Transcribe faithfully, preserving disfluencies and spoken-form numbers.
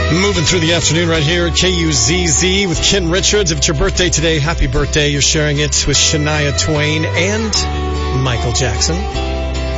Moving through the afternoon right here at K U Z Z with Ken Richards. If it's your birthday today, happy birthday. You're sharing it with Shania Twain and Michael Jackson.